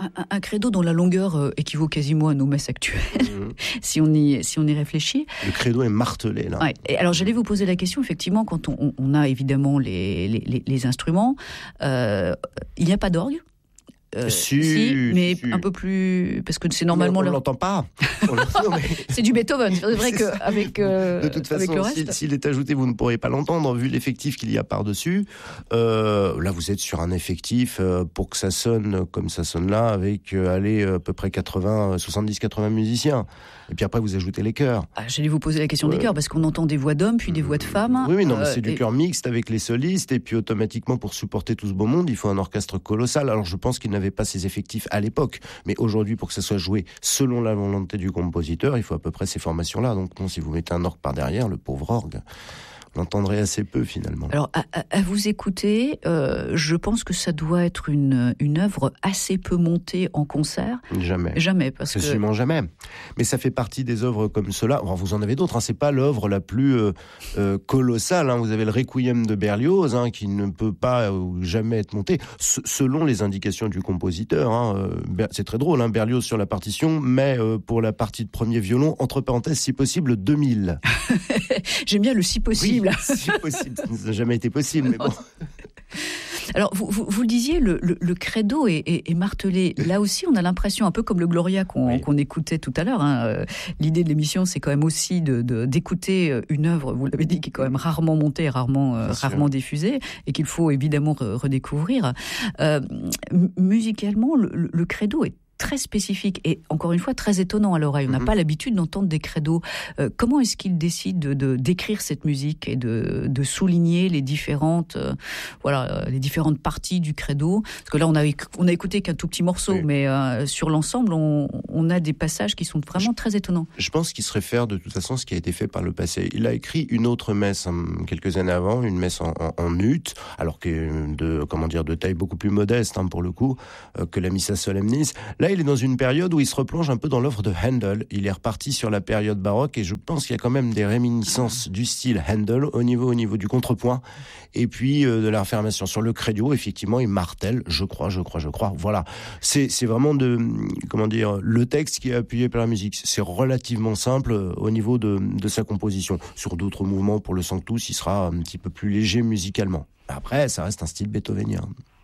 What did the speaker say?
un credo dont la longueur équivaut quasiment à nos messes actuelles, si on y réfléchit. Le credo est martelé, là. Ouais. Et alors, j'allais vous poser la question, effectivement, quand on a évidemment les instruments, il n'y a pas d'orgue. Si, mais un peu plus, parce que c'est normalement. On l'entend pas. C'est du Beethoven. C'est vrai qu'avec de toute façon, le reste, s'il est ajouté, vous ne pourrez pas l'entendre vu l'effectif qu'il y a par-dessus. Là, vous êtes sur un effectif pour que ça sonne comme ça sonne là, avec à peu près 70-80 musiciens. Et puis après, vous ajoutez les chœurs. J'allais vous poser la question des chœurs, parce qu'on entend des voix d'hommes, puis des voix de femmes. Oui, non, mais c'est du chœur mixte avec les solistes, et puis automatiquement, pour supporter tout ce beau monde, il faut un orchestre colossal. Alors, je pense qu'il n'avait pas ces effectifs à l'époque, mais aujourd'hui, pour que ça soit joué selon la volonté du compositeur, il faut à peu près ces formations-là. Donc, non, si vous mettez un orgue par derrière, le pauvre orgue, l'entendrez assez peu finalement. Alors à vous écouter, je pense que ça doit être une œuvre assez peu montée en concert. Jamais, parce que absolument jamais. Mais ça fait partie des œuvres comme cela. Enfin, vous en avez d'autres. C'est pas l'œuvre la plus colossale. Vous avez le Requiem de Berlioz, qui ne peut pas ou jamais être monté selon les indications du compositeur. C'est très drôle. Berlioz sur la partition, mais pour la partie de premier violon, entre parenthèses, si possible 2000. J'aime bien le si possible. Oui, si possible, ça n'a jamais été possible, mais bon. Alors, vous le disiez, le credo est martelé. Là aussi, on a l'impression, un peu comme le Gloria qu'on écoutait tout à l'heure. L'idée de l'émission, c'est quand même aussi d'écouter une œuvre, vous l'avez dit, qui est quand même rarement montée, rarement diffusée, et qu'il faut évidemment redécouvrir. Musicalement, le credo est très spécifique et encore une fois très étonnant à l'oreille. On n'a pas l'habitude d'entendre des credos. Comment est-ce qu'il décide de d'écrire cette musique et de souligner les différentes parties du credo? Parce que là, on a écouté qu'un tout petit morceau, mais sur l'ensemble, on a des passages qui sont vraiment très étonnants. Je pense qu'il se réfère de toute façon à ce qui a été fait par le passé. Il a écrit une autre messe quelques années avant, une messe en ut, alors que de taille beaucoup plus modeste pour le coup que la Missa Solemnis. Là, il est dans une période où il se replonge un peu dans l'œuvre de Handel. Il est reparti sur la période baroque et je pense qu'il y a quand même des réminiscences du style Handel au niveau du contrepoint et puis de la réaffirmation. Sur le credo, effectivement, il martèle, je crois. Voilà. C'est vraiment le texte qui est appuyé par la musique. C'est relativement simple au niveau de sa composition. Sur d'autres mouvements, pour le Sanctus, il sera un petit peu plus léger musicalement. Après, ça reste un style beethovénien.